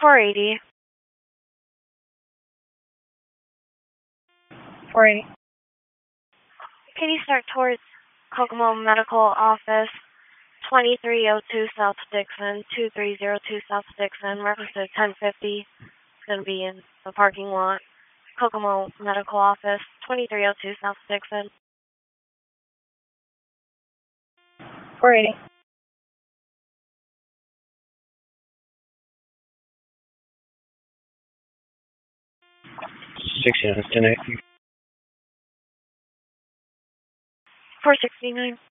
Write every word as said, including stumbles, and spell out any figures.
four eighty. four eighty. Can you start towards Kokomo Medical Office, twenty-three oh two South Dixon, two three oh two South Dixon, reference to ten fifty. It's going to be in the parking lot. Kokomo Medical Office, twenty-three oh two South Dixon. four eighty. six units, ten eighty. four sixty-nine.